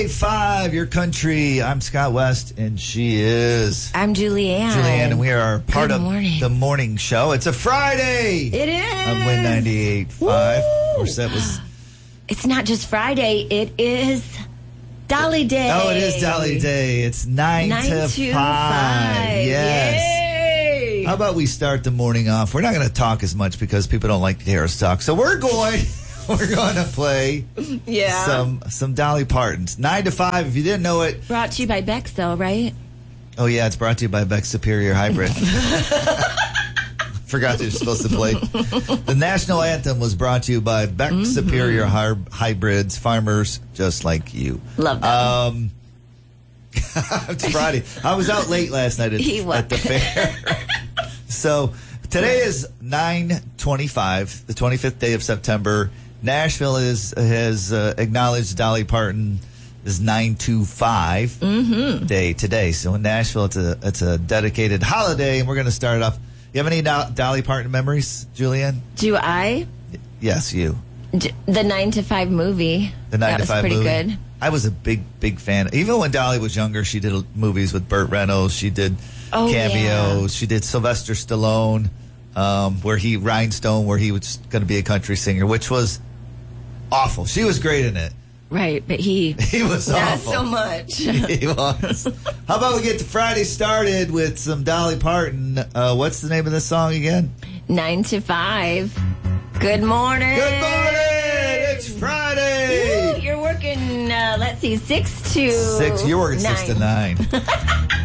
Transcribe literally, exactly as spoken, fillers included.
ninety-eight point five, your country. I'm Scott West, and she is... I'm Julianne. Julianne, and we are part Good of morning. the morning show. It's a Friday. It is. On Win ninety-eight point five. Of course, that was... It's not just Friday. It is Dolly Day. Oh, it is Dolly Day. It's nine, nine to, to five. five. Yes. Yay. How about we start the morning off? We're not going to talk as much because people don't like to hear us talk. So we're going... We're going to play yeah. some some Dolly Partons. Nine to five. If you didn't know it. Brought to you by Bex, though, right? Oh, yeah. It's brought to you by Bex Superior Hybrid. Forgot you were supposed to play. The national anthem was brought to you by Bex mm-hmm. Superior Hy- Hybrids, farmers just like you. Love that. Um, it's Friday. I was out late last night at, at the fair. So today is nine twenty-five, the twenty-fifth day of September. Nashville is has uh, acknowledged Dolly Parton is nine two five mm-hmm. day today. So in Nashville, it's a it's a dedicated holiday, and we're going to start it off. You have any Do- Dolly Parton memories, Julianne? Do I? Yes, you. D- the nine to five movie. The nine that to was five pretty movie. Good. I was a big big fan. Even when Dolly was younger, she did movies with Burt Reynolds. She did oh, cameos. Yeah. She did Sylvester Stallone, um, where he Rhinestone, where he was going to be a country singer, which was awful. She was great in it. Right, but he he was not awful. so much. He was. How about we get the Friday started with some Dolly Parton? Uh, what's the name of this song again? Nine to five. Good morning. Good morning. It's Friday. Woo, you're working. Uh, let's see, six to six. You're working nine. six to nine.